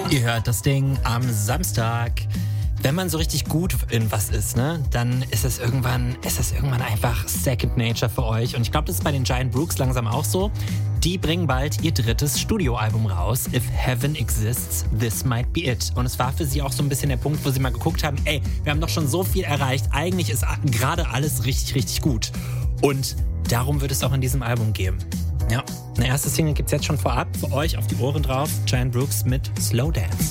Ihr hört das Ding am Samstag. Wenn man so richtig gut in was ist, ne, dann ist es irgendwann einfach Second Nature für euch. Und ich glaube, das ist bei den Giant Brooks langsam auch so. Die bringen bald ihr drittes Studioalbum raus. If Heaven Exists, This Might Be It. Und es war für sie auch so ein bisschen der Punkt, wo sie mal geguckt haben, ey, wir haben doch schon so viel erreicht. Eigentlich ist gerade alles richtig, richtig gut. Und darum wird es auch in diesem Album gehen. Ja, eine erste Single gibt's jetzt schon vorab für euch auf die Ohren drauf. Giant Brooks mit Slow Dance.